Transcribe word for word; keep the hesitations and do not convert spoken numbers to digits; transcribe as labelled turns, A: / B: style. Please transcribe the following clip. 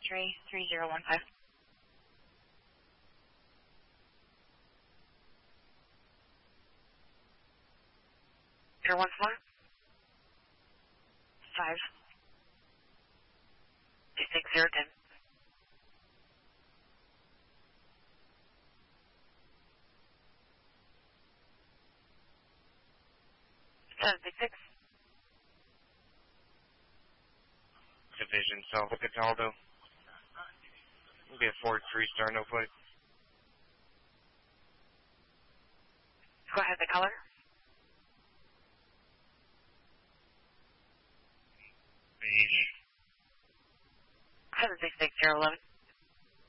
A: three three zero one five. Here once more. Five. Two six zero ten. Seven six six.
B: Division South Cataldo. We'll be a Ford three star, no plate.
A: Go ahead, the color.
B: Beige.
A: Seven six six zero eleven.